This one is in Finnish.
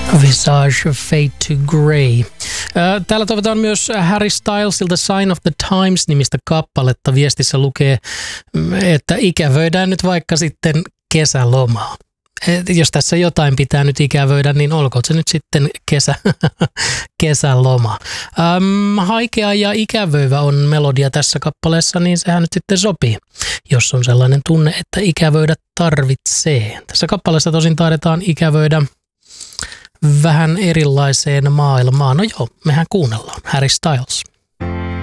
Visage Fade to Grey. Täällä toivotaan myös Harry Stylesilta Sign of the Times-nimistä kappaletta. Viestissä lukee, että ikävöidään nyt vaikka sitten kesälomaa. Jos tässä jotain pitää nyt ikävöidä, niin olkoon se nyt sitten kesäloma. Haikea ja ikävöivä on melodia tässä kappaleessa, niin sehän nyt sitten sopii, jos on sellainen tunne, että ikävöidä tarvitsee. Tässä kappaleessa tosin taidetaan ikävöidä vähän erilaiseen maailmaan. No joo, mehän kuunnellaan. Harry Styles.